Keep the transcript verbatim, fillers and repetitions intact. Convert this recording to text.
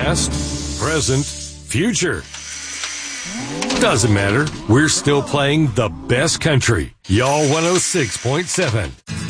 Past, present, future. Doesn't matter. We're still playing the best country. Y'all one oh six point seven.